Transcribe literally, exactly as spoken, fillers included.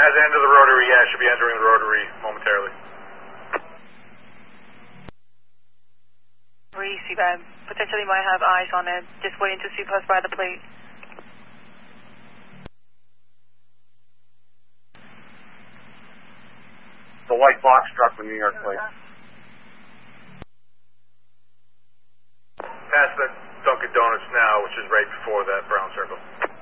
Has entered the rotary, yeah, should be entering the rotary momentarily. Reese, you guys potentially might have eyes on it. Just waiting to see us by the plate. The white box truck with New York plate. Past the Dunkin' Donuts now, which is right before that brown circle.